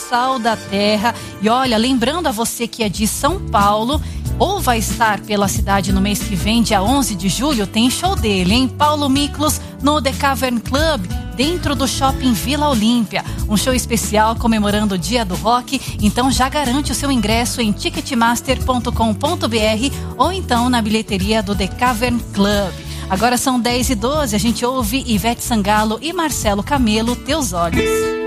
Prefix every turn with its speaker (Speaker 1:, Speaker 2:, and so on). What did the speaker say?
Speaker 1: Sal da Terra. E olha, lembrando a você que é de São Paulo, ou vai estar pela cidade no mês que vem, dia 11 de julho, tem show dele, hein? Paulo Miklos no The Cavern Club, dentro do Shopping Vila Olímpia. Um show especial comemorando o Dia do Rock. Então já garante o seu ingresso em ticketmaster.com.br ou então na bilheteria do The Cavern Club. Agora são 10h12, a gente ouve Ivete Sangalo e Marcelo Camelo, Teus Olhos.